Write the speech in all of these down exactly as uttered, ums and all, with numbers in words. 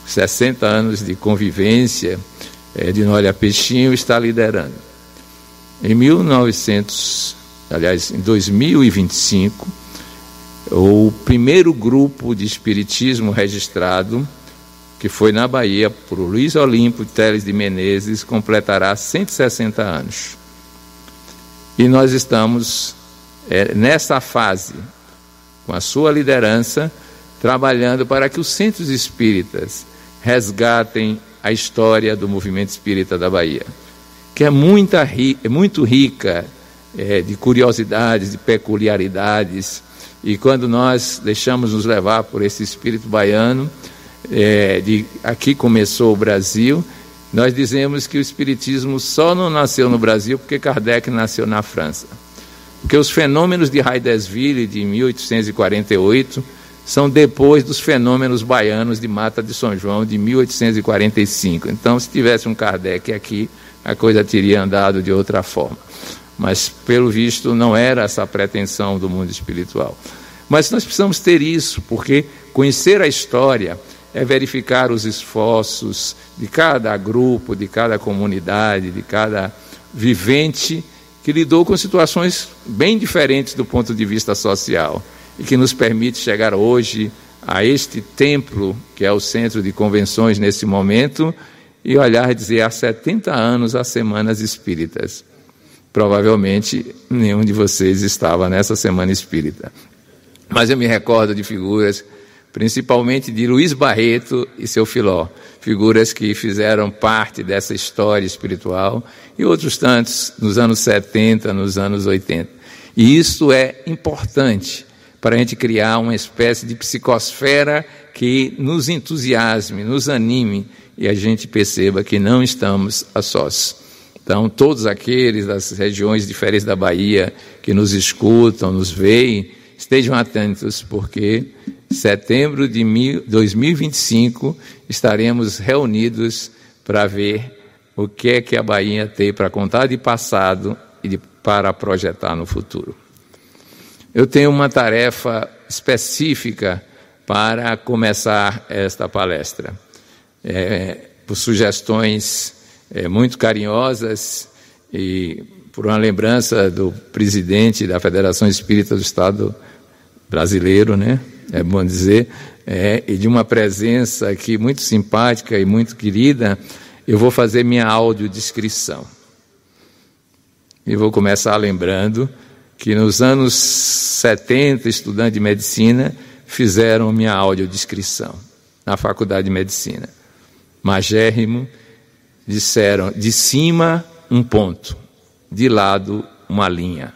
sessenta anos de convivência é, de Nólia Peixinho, está liderando. Em mil e novecentos, aliás, em dois mil e vinte e cinco, o primeiro grupo de espiritismo registrado, que foi na Bahia, por Luiz Olímpio Teles de Menezes, completará cento e sessenta anos. E nós estamos é, nessa fase, com a sua liderança, trabalhando para que os centros espíritas resgatem a história do movimento espírita da Bahia, que é, muita, é muito rica é, de curiosidades, de peculiaridades, e quando nós deixamos nos levar por esse espírito baiano, é, de aqui começou o Brasil, nós dizemos que o espiritismo só não nasceu no Brasil porque Kardec nasceu na França. Porque os fenômenos de Hydesville de mil oitocentos e quarenta e oito são depois dos fenômenos baianos de Mata de São João de mil oitocentos e quarenta e cinco. Então, se tivesse um Kardec aqui, a coisa teria andado de outra forma. Mas, pelo visto, não era essa a pretensão do mundo espiritual. Mas nós precisamos ter isso, porque conhecer a história é verificar os esforços de cada grupo, de cada comunidade, de cada vivente que lidou com situações bem diferentes do ponto de vista social e que nos permite chegar hoje a este templo, que é o centro de convenções nesse momento, e olhar e dizer, há setenta anos as Semanas Espíritas. Provavelmente nenhum de vocês estava nessa Semana Espírita. Mas eu me recordo de figuras, principalmente de Luiz Barreto e seu Filó, figuras que fizeram parte dessa história espiritual, e outros tantos nos anos setenta, nos anos oitenta. E isso é importante para a gente criar uma espécie de psicosfera que nos entusiasme, nos anime, e a gente perceba que não estamos a sós. Então, todos aqueles das regiões diferentes da Bahia que nos escutam, nos veem, estejam atentos, porque em setembro de dois mil e vinte e cinco estaremos reunidos para ver o que é que a Bahia tem para contar de passado e de, para projetar no futuro. Eu tenho uma tarefa específica para começar esta palestra. É, por sugestões é, muito carinhosas e por uma lembrança do presidente da Federação Espírita do Estado brasileiro, né? É bom dizer, é, e de uma presença aqui muito simpática e muito querida, eu vou fazer minha audiodescrição. E vou começar lembrando que nos anos setenta, estudantes de medicina fizeram minha audiodescrição na Faculdade de Medicina. Magérrimo, disseram, de cima um ponto, de lado uma linha.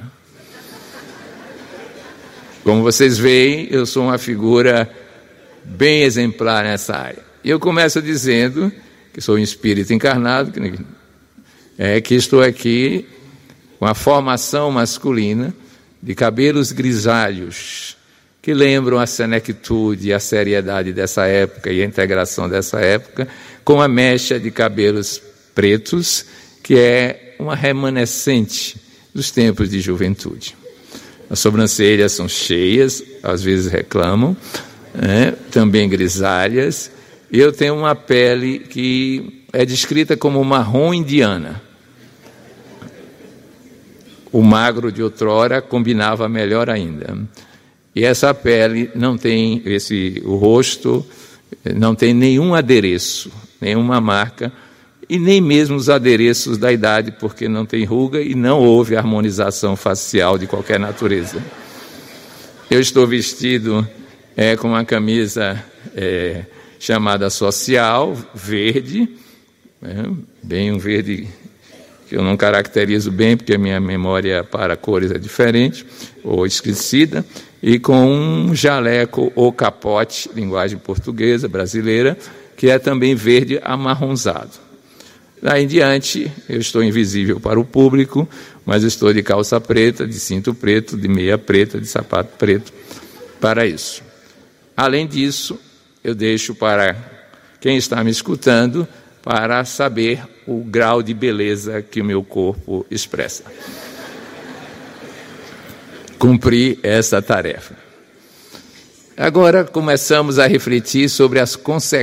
Como vocês veem, eu sou uma figura bem exemplar nessa área. E eu começo dizendo que sou um espírito encarnado, que, é, que estou aqui com a formação masculina de cabelos grisalhos, que lembram a senectude e a seriedade dessa época e a integração dessa época, com a mecha de cabelos pretos, que é uma remanescente dos tempos de juventude. As sobrancelhas são cheias, às vezes reclamam, né? Também grisalhas, e eu tenho uma pele que é descrita como marrom indiana. O magro de outrora combinava melhor ainda. E essa pele não tem, esse, o rosto não tem nenhum adereço, nenhuma marca, e nem mesmo os adereços da idade, porque não tem ruga e não houve harmonização facial de qualquer natureza. Eu estou vestido é, com uma camisa é, chamada social, verde, é, bem um verde que eu não caracterizo bem, porque a minha memória para cores é diferente, ou esquecida, e com um jaleco ou capote, linguagem portuguesa, brasileira, que é também verde amarronzado. Daí em diante, eu estou invisível para o público, mas estou de calça preta, de cinto preto, de meia preta, de sapato preto, para isso. Além disso, eu deixo para quem está me escutando, para saber o grau de beleza que o meu corpo expressa. Cumpri essa tarefa. Agora começamos a refletir sobre as consequências